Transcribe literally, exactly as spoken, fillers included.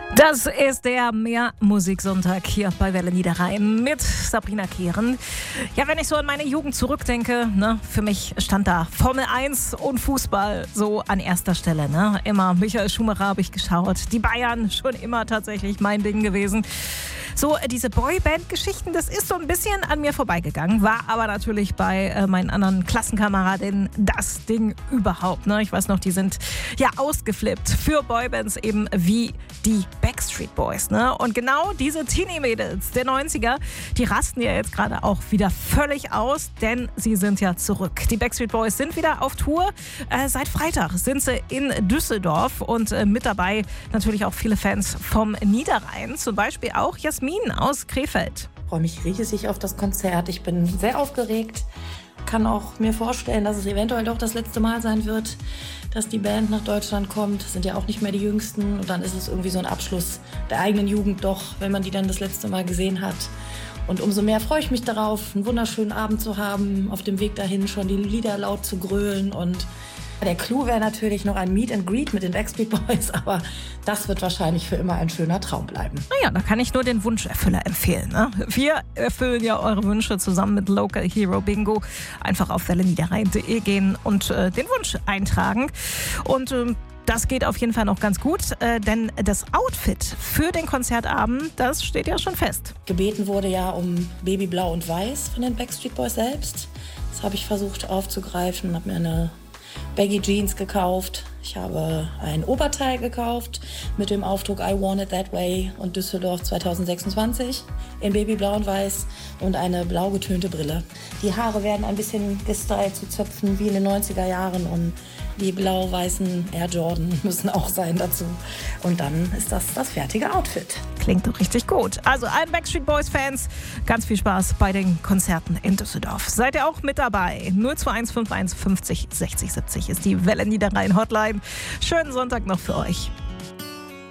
Das ist der Mehr-Musik-Sonntag hier bei Welle Niederrhein mit Sabrina Kehren. Ja, wenn ich so an meine Jugend zurückdenke, ne, für mich stand da Formel eins und Fußball so an erster Stelle. Ne? Immer Michael Schumacher habe ich geschaut. Die Bayern schon immer tatsächlich mein Ding gewesen. So, diese Boyband-Geschichten, das ist so ein bisschen an mir vorbeigegangen, war aber natürlich bei äh, meinen anderen Klassenkameradinnen das Ding überhaupt. Ne? Ich weiß noch, die sind ja ausgeflippt für Boybands eben wie die Backstreet Boys. Ne? Und genau diese Teenie-Mädels der neunziger, die rasten ja jetzt gerade auch wieder völlig aus, denn sie sind ja zurück. Die Backstreet Boys sind wieder auf Tour. Äh, seit Freitag sind sie in Düsseldorf und äh, mit dabei natürlich auch viele Fans vom Niederrhein, zum Beispiel auch Jasmin aus Krefeld. Ich freue mich riesig auf das Konzert. Ich bin sehr aufgeregt. Kann auch mir vorstellen, dass es eventuell doch das letzte Mal sein wird, dass die Band nach Deutschland kommt. Das sind ja auch nicht mehr die Jüngsten. Und dann ist es irgendwie so ein Abschluss der eigenen Jugend doch, wenn man die dann das letzte Mal gesehen hat. Und umso mehr freue ich mich darauf, einen wunderschönen Abend zu haben, auf dem Weg dahin schon die Lieder laut zu grölen. Und der Clou wäre natürlich noch ein Meet and Greet mit den Backstreet Boys, aber das wird wahrscheinlich für immer ein schöner Traum bleiben. Naja, da kann ich nur den Wunscherfüller empfehlen. Ne? Wir erfüllen ja eure Wünsche zusammen mit Local Hero Bingo. Einfach auf welle niederrhein punkt de gehen und äh, den Wunsch eintragen. Und äh, das geht auf jeden Fall noch ganz gut, äh, denn das Outfit für den Konzertabend, das steht ja schon fest. Gebeten wurde ja um Babyblau und Weiß von den Backstreet Boys selbst. Das habe ich versucht aufzugreifen, habe mir eine Baggy Jeans gekauft. Ich habe ein Oberteil gekauft mit dem Aufdruck I Want It That Way und Düsseldorf zwanzig sechsundzwanzig in Babyblau und Weiß und eine blau getönte Brille. Die Haare werden ein bisschen gestylt zu Zöpfen wie in den neunziger Jahren und die blau-weißen Air Jordan müssen auch sein dazu. Und dann ist das das fertige Outfit. Klingt doch richtig gut. Also allen Backstreet Boys Fans ganz viel Spaß bei den Konzerten in Düsseldorf. Seid ihr auch mit dabei? null zwei eins fünf eins fünfzig sechzig siebzig ist die Welle Niederrhein Hotline. Schönen Sonntag noch für euch.